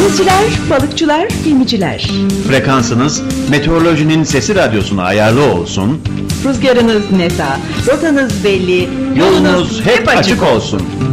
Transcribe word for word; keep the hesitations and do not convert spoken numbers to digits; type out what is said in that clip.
Denizciler, balıkçılar, gemiciler. Frekansınız meteorolojinin sesi radyosuna ayarlı olsun. Rüzgarınız nesa, rotanız belli, Yolunuz hep açık olsun.